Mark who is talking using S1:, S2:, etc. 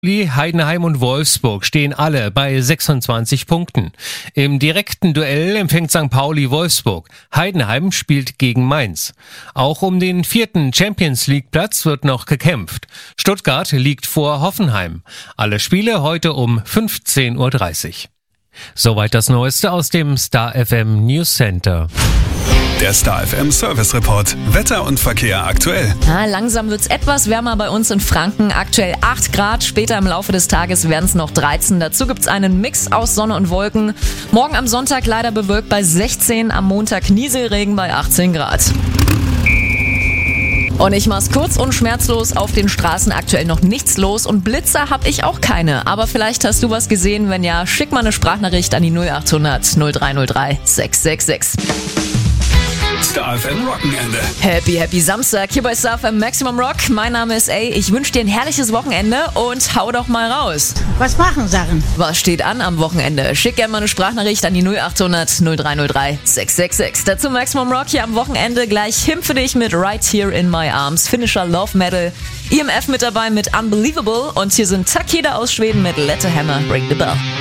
S1: Heidenheim und Wolfsburg stehen alle bei 26 Punkten. Im direkten Duell empfängt St. Pauli Wolfsburg. Heidenheim spielt gegen Mainz. Auch um den 4. Champions-League-Platz wird noch gekämpft. Stuttgart liegt vor Hoffenheim. Alle Spiele heute um 15:30 Uhr. Soweit das Neueste aus dem Star FM News Center.
S2: Der Star FM Service Report. Wetter und Verkehr aktuell.
S3: Langsam wird's etwas wärmer bei uns in Franken. Aktuell 8 Grad. Später im Laufe des Tages werden es noch 13. Dazu gibt's einen Mix aus Sonne und Wolken. Morgen am Sonntag leider bewölkt bei 16. Am Montag Nieselregen bei 18 Grad. Und ich mach's kurz und schmerzlos, auf den Straßen aktuell noch nichts los und Blitzer hab ich auch keine. Aber vielleicht hast du was gesehen, wenn ja, schick mal eine Sprachnachricht an die 0800 0303 666.
S2: Star FM Wochenende.
S3: Happy Samstag hier bei Star FM Maximum Rock. Mein Name ist Ich wünsche dir ein herrliches Wochenende und hau doch mal raus.
S4: Was machen Sachen?
S3: Was steht an am Wochenende? Schick gerne mal eine Sprachnachricht an die 0800 0303 666. Dazu Maximum Rock hier am Wochenende. Gleich Hymn für dich mit Right Here in My Arms. Finnischer Love Metal. EMF mit dabei mit Unbelievable. Und hier sind Takeda aus Schweden mit Let the Hammer Ring the Bell.